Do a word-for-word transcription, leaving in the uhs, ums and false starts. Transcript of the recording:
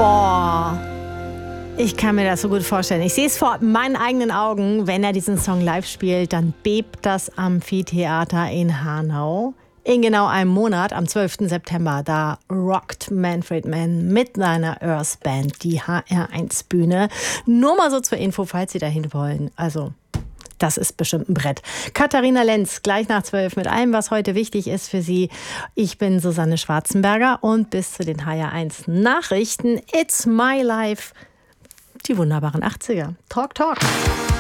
Boah, ich kann mir das so gut vorstellen. Ich sehe es vor meinen eigenen Augen, wenn er diesen Song live spielt, dann bebt das Amphitheater in Hanau. In genau einem Monat, am zwölften September, da rockt Manfred Mann mit seiner Earth Band die H R eins Bühne. Nur mal so zur Info, falls Sie dahin wollen. Also, das ist bestimmt ein Brett. Katharina Lenz, gleich nach zwölf mit allem, was heute wichtig ist für Sie. Ich bin Susanne Schwarzenberger und bis zu den H R eins Nachrichten, It's My Life, die wunderbaren achtziger. Talk, talk.